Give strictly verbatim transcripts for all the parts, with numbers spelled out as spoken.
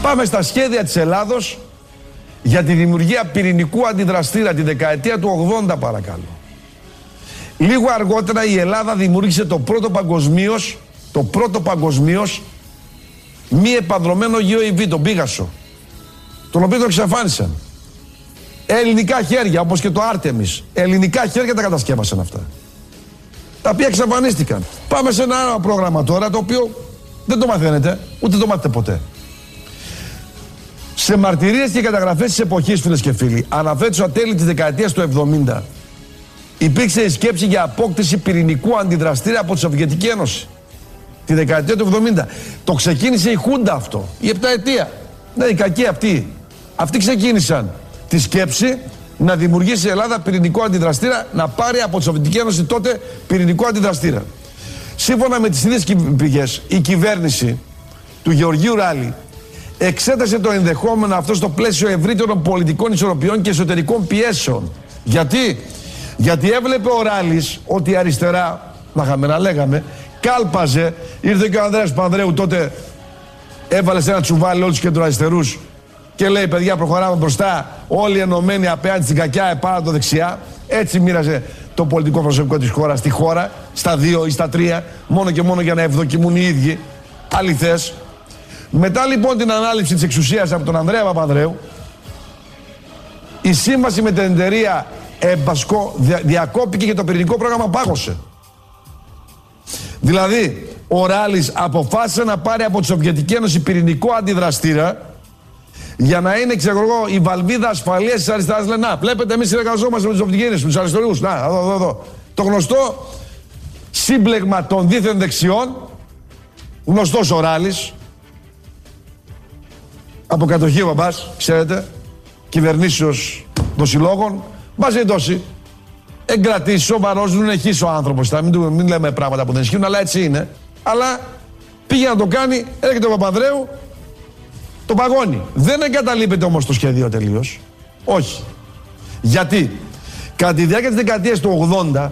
Πάμε στα σχέδια της Ελλάδος για τη δημιουργία πυρηνικού αντιδραστήρα τη δεκαετία του ογδόντα, παρακαλώ. Λίγο αργότερα η Ελλάδα δημιούργησε το πρώτο παγκοσμίως, το πρώτο παγκοσμίως μη επανδρωμένο γιου έι βι, τον Πίγασο, τον οποίο το εξαφάνισαν. Ελληνικά χέρια, όπως και το Άρτεμις. Ελληνικά χέρια τα κατασκεύασαν αυτά. Τα οποία εξαφανίστηκαν. Πάμε σε ένα άλλο πρόγραμμα τώρα, το οποίο δεν το μαθαίνετε, ούτε το μάθετε ποτέ. Σε μαρτυρίες και καταγραφές της εποχής, φίλες και φίλοι, αναφέρεται στα τέλη της δεκαετίας του εβδομήντα, υπήρξε η σκέψη για απόκτηση πυρηνικού αντιδραστήρα από τη Σοβιετική Ένωση. Τη δεκαετία του εβδομήντα. Το ξεκίνησε η Χούντα αυτό, η επταετία. Ναι, οι κακοί αυτοί. Αυτοί ξεκίνησαν τη σκέψη να δημιουργήσει η Ελλάδα πυρηνικό αντιδραστήρα, να πάρει από τη Σοβιετική Ένωση τότε πυρηνικό αντιδραστήρα. Σύμφωνα με τις ίδιες πηγές, η κυβέρνηση του Γεωργίου Ράλη εξέτασε το ενδεχόμενο αυτό στο πλαίσιο ευρύτερων πολιτικών ισορροπιών και εσωτερικών πιέσεων. Γιατί? Γιατί έβλεπε ο Ράλης ότι η αριστερά, να είχαμε να λέγαμε, κάλπαζε. Ήρθε και ο Ανδρέας Πανδρέου τότε, έβαλε σε ένα τσουβάλι όλους τους κεντροαριστερούς και λέει: παιδιά, προχωράμε μπροστά, όλοι ενωμένοι απέναντι στην κακιά, επάνω το δεξιά. Έτσι μοίραζε το πολιτικό προσωπικό της χώρας στη χώρα, στα δύο ή στα τρία, μόνο και μόνο για να ευδοκιμούν οι ίδιοι αληθές. Μετά λοιπόν την ανάληψη της εξουσίας από τον Ανδρέα Παπανδρέου, η σύμβαση με την εταιρεία Εμπασκό διακόπηκε και το πυρηνικό πρόγραμμα πάγωσε. Δηλαδή, ο Ράλης αποφάσισε να πάρει από τη Σοβιετική Ένωση πυρηνικό αντιδραστήρα για να είναι, ξέρω εγώ, η βαλβίδα ασφαλείας της αριστεράς. Λένε: να, βλέπετε, εμείς συνεργαζόμαστε με τους Σοβιετικές, με τους αριστερούς. Να, εδώ, εδώ, εδώ. Το γνωστό σύμπλεγμα των δίθεν δεξιών, γνωστός ο Ράλης, από κατοχή ο μπαμπάς, ξέρετε, κυβερνήσεως των συλλόγων, μπάζει δόση. Εγκρατήσει, σοβαρός, δεν είναι χύς ο άνθρωπος. Θα μην, μην λέμε πράγματα που δεν ισχύουν, αλλά έτσι είναι. Αλλά πήγε να το κάνει, έρχεται ο Παπανδρέου, το παγώνει. Δεν εγκαταλείπεται όμως το σχέδιο τελείως. Όχι. Γιατί? Κατά τη διάρκεια της δεκαετίας του ογδόντα,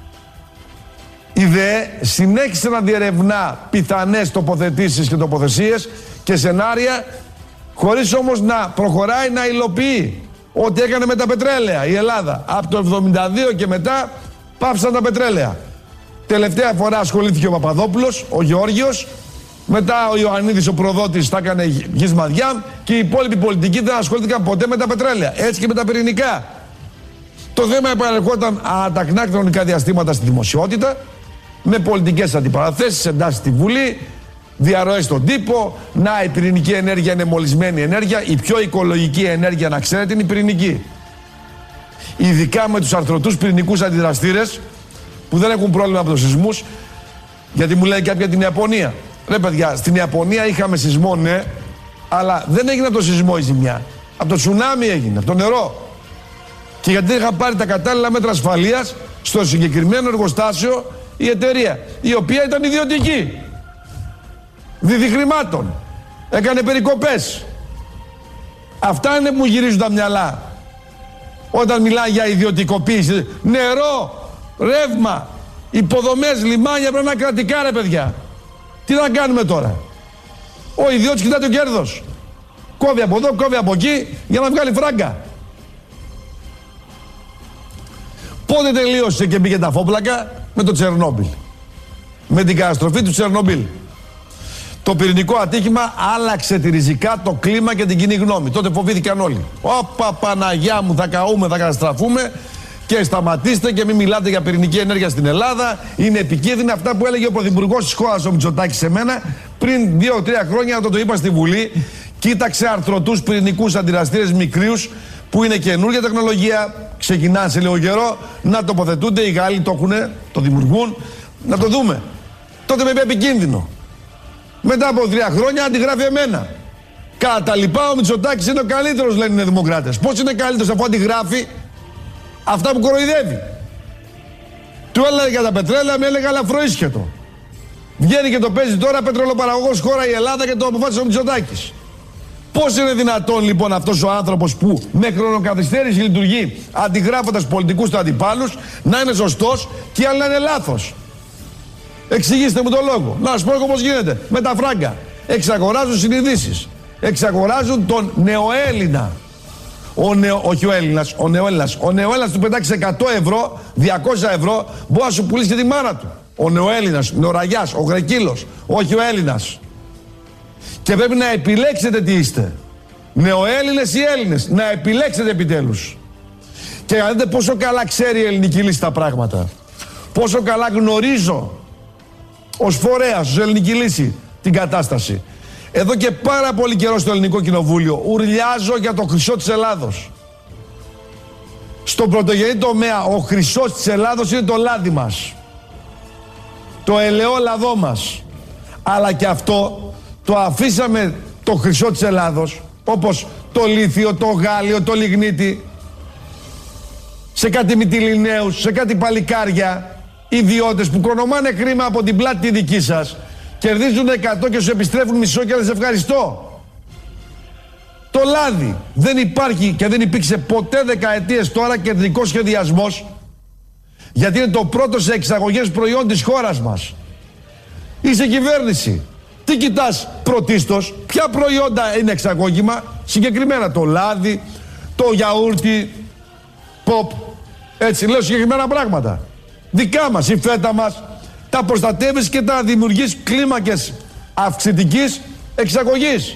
η ΔΕ συνέχισε να διερευνά πιθανές τοποθετήσεις και τοποθεσίες και σενάρια, χωρίς όμως να προχωράει να υλοποιεί ό,τι έκανε με τα πετρέλαια η Ελλάδα. Από το εβδομήντα δύο και μετά πάψαν τα πετρέλαια. Τελευταία φορά ασχολήθηκε ο Παπαδόπουλος, ο Γεώργιος. Μετά ο Ιωαννίδης, ο προδότης, τα έκανε γης μαδιά και οι υπόλοιποι πολιτικοί δεν ασχολήθηκαν ποτέ με τα πετρέλαια. Έτσι και με τα πυρηνικά. Το θέμα επανερχόταν ατακνά χρονικά διαστήματα στη δημοσιότητα, με πολιτικές αντιπαραθέσεις, εντάσεις στη Βουλή, διαρροές στον τύπο. Να, η πυρηνική ενέργεια είναι μολυσμένη ενέργεια. Η πιο οικολογική ενέργεια, να ξέρετε, είναι η πυρηνική. Ειδικά με τους αρθρωτούς πυρηνικούς αντιδραστήρες που δεν έχουν πρόβλημα από τους σεισμούς. Γιατί μου λέει κάποια την Ιαπωνία. Ρε παιδιά, στην Ιαπωνία είχαμε σεισμό, ναι, αλλά δεν έγινε από το σεισμό η ζημιά. Από το τσουνάμι έγινε, από το νερό. Και γιατί είχα πάρει τα κατάλληλα μέτρα ασφαλείας στο συγκεκριμένο εργοστάσιο η εταιρεία, η οποία ήταν ιδιωτική. Δίδυ χρημάτων. Έκανε περικοπές. Αυτά είναι που μου γυρίζουν τα μυαλά. Όταν μιλάει για ιδιωτικοποίηση. Νερό, ρεύμα, υποδομές, λιμάνια πρέπει να είναι κρατικά, ρε παιδιά. Τι να κάνουμε τώρα? Ο ιδιώτης κοιτάει το κέρδος. Κόβει από εδώ, κόβει από εκεί για να βγάλει φράγκα. Πότε τελείωσε και μπήκε τα φόπλακα? Με το Τσερνόμπιλ. Με την καταστροφή του Τσερνομπίλ. Το πυρηνικό ατύχημα άλλαξε τη ριζικά το κλίμα και την κοινή γνώμη. Τότε φοβήθηκαν όλοι. Όπα Παναγιά μου, θα καούμε, θα καταστραφούμε. Και σταματήστε και μην μιλάτε για πυρηνική ενέργεια στην Ελλάδα. Είναι επικίνδυνα αυτά που έλεγε ο πρωθυπουργός της χώρας, ο Μητσοτάκης, σε μένα πριν δύο τρία χρόνια, όταν το είπα στη Βουλή. Κοίταξε αρθρωτούς πυρηνικούς αντιδραστήρες μικρούς που είναι καινούργια τεχνολογία. Ξεκινάνε σε λίγο καιρό να τοποθετούνται. Οι Γάλλοι το έχουν, το δημιουργούν. Να το δούμε. Τότε με είπε επικίνδυνο. Μετά από τρία χρόνια αντιγράφει εμένα. Κατά τα λοιπά, ο Μητσοτάκης είναι ο καλύτερος, λένε οι δημοκράτες. Πώς είναι καλύτερος αφού αντιγράφει αυτά που κοροϊδεύει? Του έλεγε για τα πετρέλαια, με έλεγε αλαφροίσχετο. Βγαίνει και το παίζει τώρα πετρελοπαραγωγός χώρα η Ελλάδα και το αποφάσισε ο Μητσοτάκης. Πώς είναι δυνατόν λοιπόν αυτός ο άνθρωπος που με χρονοκαθυστέρηση λειτουργεί αντιγράφοντας πολιτικούς του αντιπάλους να είναι σωστός και άλλοι να είναι λάθος? Εξηγήστε μου το λόγο. Να σας πω εγώ πώς γίνεται. Με τα φράγκα. Εξαγοράζουν συνειδήσεις. εξαγοράζουν τον νεοέλληνα. Ο νεο, όχι ο Έλληνας, ο νεοέλληνας. Ο νεοέλληνας του πετάξει εκατό ευρώ, διακόσια ευρώ, μπορεί να σου πουλήσει και τη μάνα του. Ο νεοέλληνας, ο νεοραγιάς, ο γρεκύλος, όχι ο Έλληνας. Και πρέπει να επιλέξετε τι είστε. Νεοέλληνες ή Έλληνες. Να επιλέξετε επιτέλους. Και να δείτε πόσο καλά ξέρει η ελληνική λύση τα πράγματα. Πόσο καλά γνωρίζω ως φορέας, ως ελληνική λύση την κατάσταση. Εδώ και πάρα πολύ καιρό στο ελληνικό κοινοβούλιο ουρλιάζω για το χρυσό της Ελλάδος. Στον πρωτογενή τομέα ο χρυσός της Ελλάδος είναι το λάδι μας. Το ελαιόλαδό μας. Αλλά και αυτό το αφήσαμε το χρυσό της Ελλάδος, όπως το λίθιο, το γάλιο, το λιγνίτι, σε κάτι μυτιληναίους, σε κάτι παλικάρια, ιδιώτες που κονομάνε χρήμα από την πλάτη τη δική σας, κερδίζουν εκατό και σου επιστρέφουν μισό και λες ευχαριστώ. Το λάδι δεν υπάρχει και δεν υπήρξε ποτέ δεκαετίες τώρα κεντρικός σχεδιασμός, γιατί είναι το πρώτο σε εξαγωγές προϊόν της χώρας μας. Είσαι κυβέρνηση. Τι κοιτάς πρωτίστως, ποια προϊόντα είναι εξαγώγημα, συγκεκριμένα το λάδι, το γιαούρτι, ποπ, έτσι λέω συγκεκριμένα πράγματα. Δικά μας, η φέτα μας, τα προστατεύεις και τα δημιουργείς κλίμακες αυξητικής εξαγωγής.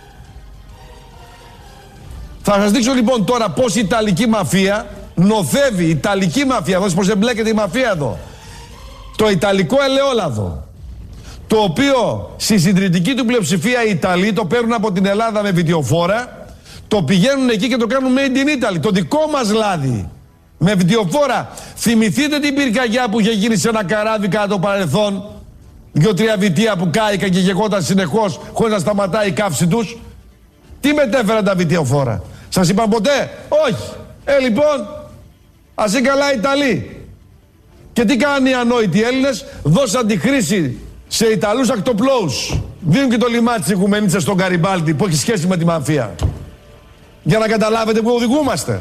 Θα σας δείξω λοιπόν τώρα πώς η Ιταλική μαφία νοθεύει, η Ιταλική μαφία, δώσεις πως εμπλέκεται η μαφία εδώ, το Ιταλικό ελαιόλαδο, το οποίο στη συντριπτική του πλειοψηφία οι Ιταλοί το παίρνουν από την Ελλάδα με βιτιοφόρα, το πηγαίνουν εκεί και το κάνουν made in Italy, το δικό μας λάδι, με βιτιοφόρα. Θυμηθείτε την πυρκαγιά που είχε γίνει σε ένα καράβι κατά το παρελθόν, δύο-τρία βιτία που κάηκαν και γεγόταν συνεχώς χωρίς να σταματάει η καύση τους. Τι μετέφεραν τα βιτιοφόρα, σας είπαν ποτέ? Όχι. Ε λοιπόν, ας είναι καλά οι Ιταλοί. Και τι κάνουν οι ανόητοι Έλληνες? Δώσαν τη χρήση σε Ιταλούς ακτοπλώους. Δίνουν και το λιμάτι της Οικουμενίτσας στον Καριμπάλτη που έχει σχέση με τη μαφία. Για να καταλάβετε που οδηγούμαστε.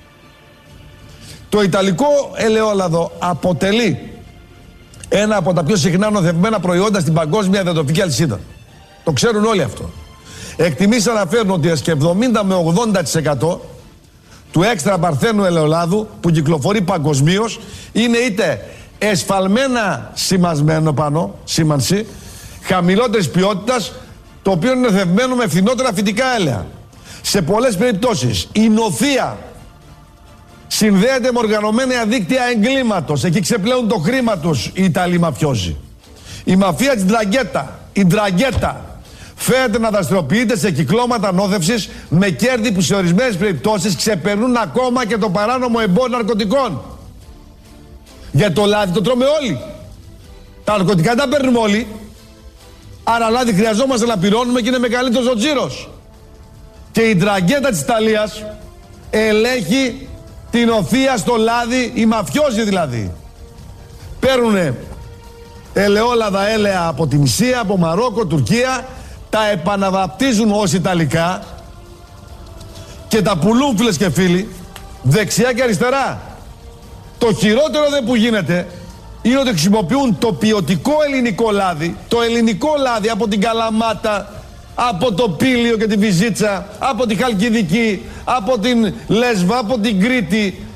Το Ιταλικό ελαιόλαδο αποτελεί ένα από τα πιο συχνά νοθευμένα προϊόντα στην παγκόσμια διατροφική αλυσίδα. Το ξέρουν όλοι αυτό. Εκτιμήσεις αναφέρουν ότι και εβδομήντα με ογδόντα τοις εκατό του έξτρα παρθένου ελαιολάδου που κυκλοφορεί παγκοσμίως είναι είτε εσφαλμένα σημασμένο πάνω, σήμανση, χαμηλότερης ποιότητας, το οποίο είναι νοθευμένο με φθηνότερα φυτικά έλαια. Σε πολλές περιπτώσεις η νοθεία συνδέεται με οργανωμένα δίκτυα εγκλήματος. Εκεί ξεπλέουν το χρήμα τους οι Ιταλοί μαφιόζοι. Η μαφία της Ντραγκέτα, η Ντραγκέτα, φαίνεται να δραστηριοποιείται σε κυκλώματα νόθευσης με κέρδη που σε ορισμένες περιπτώσεις ξεπερνούν ακόμα και το παράνομο εμπόριο ναρκωτικών. Για το λάδι το τρώμε όλοι. Τα ναρκωτικά τα παίρνουμε όλοι. Άρα λάδι χρειαζόμαστε να πληρώνουμε και είναι μεγαλύτερος ο τζίρος. Και η Ντραγκέτα της Ιταλίας ελέγχει την οθεία στο λάδι, οι μαφιόζοι δηλαδή. Παίρνουνε ελαιόλαδα έλαια από τη Μυσία, από Μαρόκο, Τουρκία, τα επαναβαπτίζουν ως Ιταλικά και τα πουλούν, φίλες και φίλοι, δεξιά και αριστερά. Το χειρότερο δε που γίνεται είναι ότι χρησιμοποιούν το ποιοτικό ελληνικό λάδι, το ελληνικό λάδι από την Καλαμάτα, από το Πήλιο και τη Βυζίτσα, από τη Χαλκιδική, από την Λέσβα, από την Κρήτη,